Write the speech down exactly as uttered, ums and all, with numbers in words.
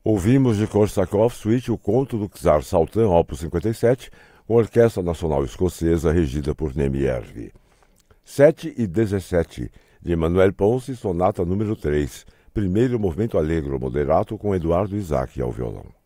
Ouvimos de Korsakov Suite o Conto do Czar Sultan, opus cinquenta e sete, com a Orquestra Nacional Escocesa regida por Nemi Ervi. sete e dezessete, de Emanuel Ponce, Sonata número três, primeiro movimento allegro moderato com Eduardo Isaac ao violão.